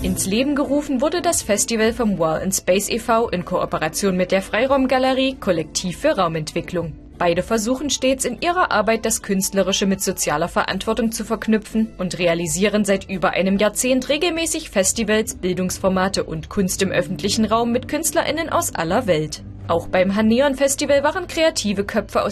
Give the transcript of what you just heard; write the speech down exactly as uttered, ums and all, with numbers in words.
Ins Leben gerufen wurde das Festival vom Wall and Space e V in Kooperation mit der Freiraumgalerie Kollektiv für Raumentwicklung. Beide versuchen stets in ihrer Arbeit das Künstlerische mit sozialer Verantwortung zu verknüpfen und realisieren seit über einem Jahrzehnt regelmäßig Festivals, Bildungsformate und Kunst im öffentlichen Raum mit KünstlerInnen aus aller Welt. Auch beim Haneon Festival waren kreative Köpfe aus